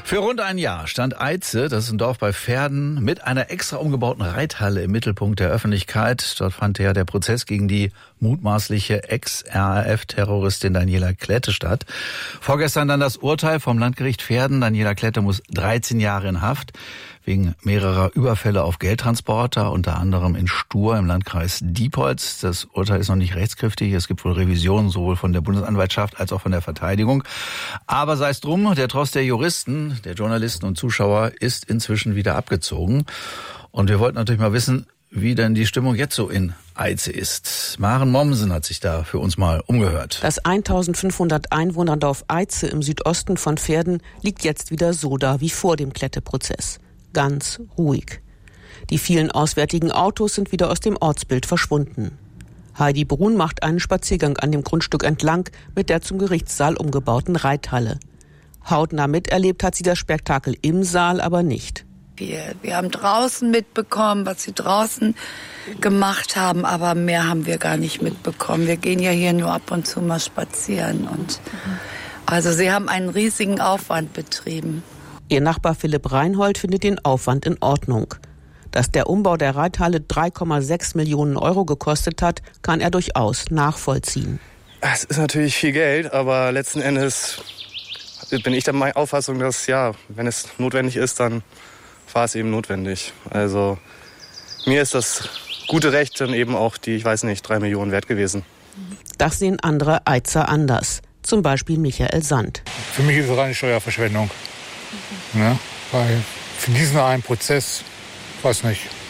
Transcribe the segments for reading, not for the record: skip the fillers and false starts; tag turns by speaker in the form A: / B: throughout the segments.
A: Für rund ein Jahr stand Eize, das ist ein Dorf bei Verden, mit einer extra umgebauten Reithalle im Mittelpunkt der Öffentlichkeit. Dort fand ja der Prozess gegen die mutmaßliche Ex-RAF-Terroristin Daniela Klette statt. Vorgestern dann das Urteil vom Landgericht Verden. Daniela Klette muss 13 Jahre in Haft wegen mehrerer Überfälle auf Geldtransporter, unter anderem in Stur im Landkreis Diepholz. Das Urteil ist noch nicht rechtskräftig. Es gibt wohl Revisionen sowohl von der Bundesanwaltschaft als auch von der Verteidigung. Aber sei es drum, der Tross der Juristen, der Journalisten und Zuschauer ist inzwischen wieder abgezogen. Und wir wollten natürlich mal wissen, wie denn die Stimmung jetzt so in Eize ist. Maren Mommsen hat sich da für uns mal umgehört.
B: Das 1500 Einwohnerdorf Eize im Südosten von Verden liegt jetzt wieder so da wie vor dem Klette-Prozess. Ganz ruhig. Die vielen auswärtigen Autos sind wieder aus dem Ortsbild verschwunden. Heidi Brun macht einen Spaziergang an dem Grundstück entlang mit der zum Gerichtssaal umgebauten Reithalle. Hautnah miterlebt hat sie das Spektakel im Saal aber nicht.
C: Wir haben draußen mitbekommen, was sie draußen gemacht haben, aber mehr haben wir gar nicht mitbekommen. Wir gehen ja hier nur ab und zu mal spazieren. Also sie haben einen riesigen Aufwand betrieben.
B: Ihr Nachbar Philipp Reinhold findet den Aufwand in Ordnung. Dass der Umbau der Reithalle 3,6 Millionen Euro gekostet hat, kann er durchaus nachvollziehen.
D: Es ist natürlich viel Geld, aber letzten Endes bin ich der Auffassung, dass wenn es notwendig ist, dann war es eben notwendig. Also mir ist das gute Recht dann eben auch die, 3 Millionen wert gewesen.
B: Das sehen andere Eizer anders. Zum Beispiel Michael Sand.
E: Für mich ist es reine Steuerverschwendung. Ja, weil für diesen einen Prozess, ist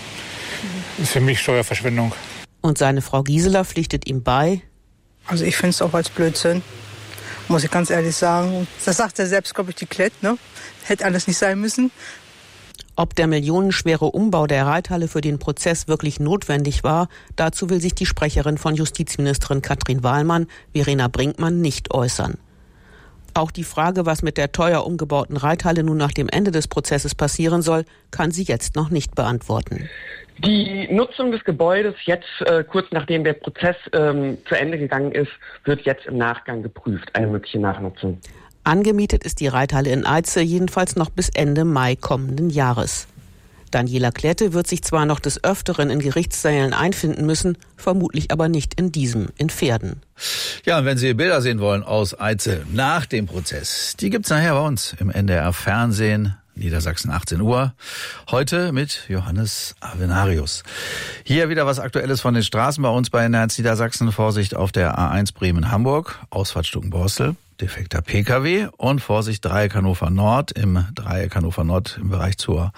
E: für mich Steuerverschwendung.
B: Und seine Frau Gisela pflichtet ihm bei.
F: Also ich finde es auch als Blödsinn, muss ich ganz ehrlich sagen. Das sagt er selbst, glaube ich, die Klett, ne? Hätte alles nicht sein müssen.
B: Ob der millionenschwere Umbau der Reithalle für den Prozess wirklich notwendig war, dazu will sich die Sprecherin von Justizministerin Katrin Wahlmann, Verena Brinkmann, nicht äußern. Auch die Frage, was mit der teuer umgebauten Reithalle nun nach dem Ende des Prozesses passieren soll, kann sie jetzt noch nicht beantworten.
G: Die Nutzung des Gebäudes jetzt, kurz nachdem der Prozess zu Ende gegangen ist, wird jetzt im Nachgang geprüft, eine mögliche Nachnutzung.
B: Angemietet ist die Reithalle in Eize jedenfalls noch bis Ende Mai kommenden Jahres. Daniela Klette wird sich zwar noch des Öfteren in Gerichtssälen einfinden müssen, vermutlich aber nicht in diesem, in Verden.
A: Ja, und wenn Sie Bilder sehen wollen aus Eize nach dem Prozess, die gibt's nachher bei uns im NDR Fernsehen, Niedersachsen 18 Uhr. Heute mit Johannes Avenarius. Hier wieder was Aktuelles von den Straßen bei uns bei NDR Niedersachsen. Vorsicht auf der A1 Bremen-Hamburg, Ausfahrt Stukenborstel, defekter PKW und Vorsicht Dreieck Hannover Nord im Dreieck Hannover Nord im Bereich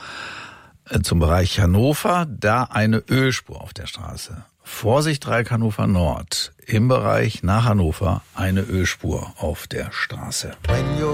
A: zum Bereich Hannover, da eine Ölspur auf der Straße. Vorsicht Dreieck Hannover Nord, im Bereich nach Hannover eine Ölspur auf der Straße.